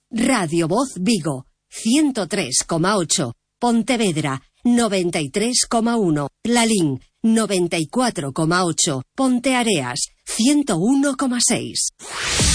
Radio Voz Vigo, 103,8. Pontevedra, 93,1. Lalín, 94,8. Ponteareas, 101,6.